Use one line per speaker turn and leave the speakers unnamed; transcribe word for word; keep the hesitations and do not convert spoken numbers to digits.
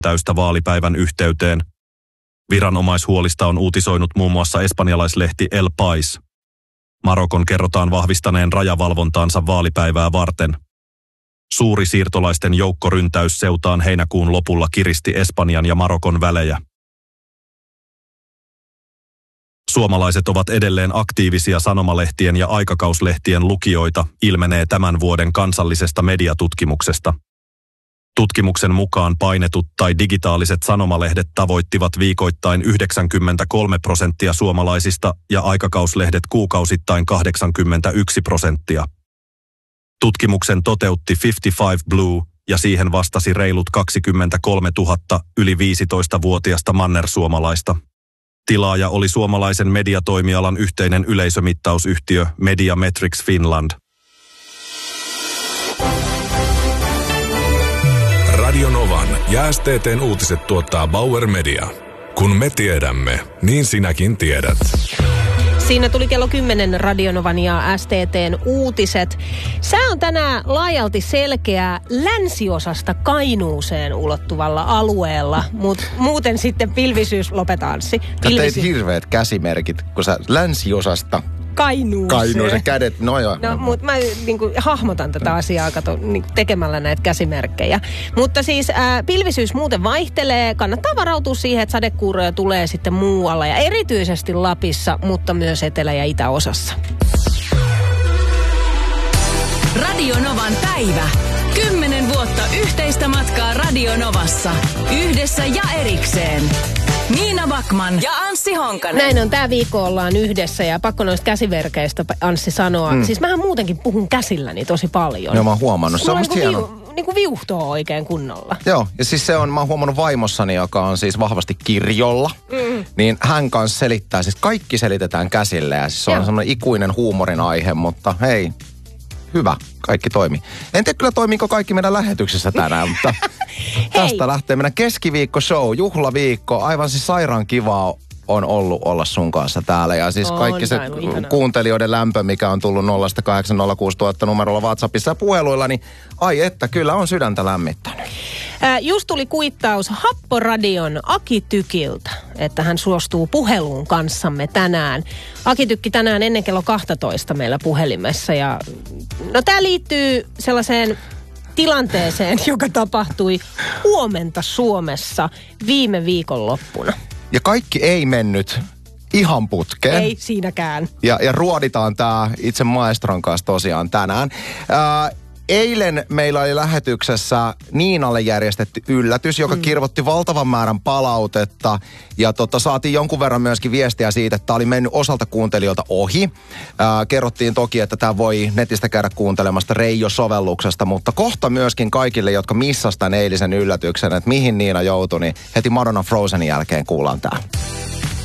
täystä vaalipäivän yhteyteen. Viranomaishuolista on uutisoinut muun muassa espanjalaislehti El País. Marokon kerrotaan vahvistaneen rajavalvontaansa vaalipäivää varten. Suuri siirtolaisten joukkoryntäys Ceutaan heinäkuun lopulla kiristi Espanjan ja Marokon välejä. Suomalaiset ovat edelleen aktiivisia sanomalehtien ja aikakauslehtien lukijoita, ilmenee tämän vuoden kansallisesta mediatutkimuksesta. Tutkimuksen mukaan painetut tai digitaaliset sanomalehdet tavoittivat viikoittain yhdeksänkymmentäkolme prosenttia suomalaisista ja aikakauslehdet kuukausittain kahdeksankymmentäyksi prosenttia. Tutkimuksen toteutti viisikymmentäviisi Blue ja siihen vastasi reilut kaksikymmentäkolmetuhatta yli viisitoistavuotiasta mannersuomalaista. Tilaaja oli suomalaisen mediatoimialan yhteinen yleisömittausyhtiö Mediametrics Finland.
Radio Novan ja S T T:n uutiset tuottaa Bauer Media. Kun me tiedämme, niin sinäkin tiedät.
Siinä tuli kello kymmenen Radio Novan ja S T T:n uutiset. Sää on tänään laajalti selkeää länsiosasta Kainuuseen ulottuvalla alueella, mutta muuten sitten pilvisyys lopetanssi.
Sä teit hirveät käsimerkit, kun sä länsiosasta
Kainuuseen.
Kainuuseen kädet, no joo.
No, mutta mä niin kuin, hahmotan tätä asiaa kato, niin, tekemällä näitä käsimerkkejä. Mutta siis ää, pilvisyys muuten vaihtelee. Kannattaa varautua siihen, että sadekuuroja tulee sitten muualla ja erityisesti Lapissa, mutta myös etelä- ja itäosassa.
Radio Novan päivä. Kymmenen vuotta yhteistä matkaa Radio Novassa. Yhdessä ja erikseen. Niina Backman ja Anssi Honkanen.
Näin on, tää viikko ollaan yhdessä ja pakko noista käsiverkeistä Anssi sanoa. Mm. Siis mähän muutenkin puhun käsilläni tosi paljon.
Joo, mä oon huomannut. Se on
niinku
hieno.
Viu, niinku viuhtoo oikein kunnolla.
Joo, ja siis se on, mä oon huomannut vaimossani, joka on siis vahvasti kirjolla. Mm. Niin hän kanssa selittää, siis kaikki selitetään käsillä ja siis se on Joo. semmoinen ikuinen huumorin aihe, mutta hei, hyvä, kaikki toimii. En tiedä kyllä toimiiko kaikki meidän lähetyksessä tänään, mutta tästä lähtee meidän keskiviikko show, juhlaviikko, aivan siis sairaan kivaa on ollut olla sun kanssa täällä. Ja siis on, kaikki se kuuntelijoiden lämpö, mikä on tullut nolla kahdeksan nolla kuusi nolla nolla nolla numerolla WhatsAppissa ja puheluilla, niin ai että, kyllä on sydäntä lämmittänyt.
Ää, just tuli kuittaus Happoradion Aki Tykiltä, että hän suostuu puheluun kanssamme tänään. Aki Tykki tänään ennen kello kaksitoista meillä puhelimessa ja no tää liittyy sellaiseen tilanteeseen, joka tapahtui huomenta Suomessa viime viikonloppuna.
Ja kaikki ei mennyt ihan putkeen.
Ei siinäkään.
Ja, ja ruoditaan tää itse maestron kanssa tosiaan tänään. Ää, eilen meillä oli lähetyksessä Niinalle järjestetty yllätys, joka mm. kirvoitti valtavan määrän palautetta. Ja tota, saatiin jonkun verran myöskin viestiä siitä, että tämä oli mennyt osalta kuuntelijoilta ohi. Ää, kerrottiin toki, että tämä voi netistä käydä kuuntelemasta Reijo-sovelluksesta, mutta kohta myöskin kaikille, jotka missasi tämän eilisen yllätyksen, että mihin Niina joutui, niin heti Madonna Frozenin jälkeen kuullaan tämä.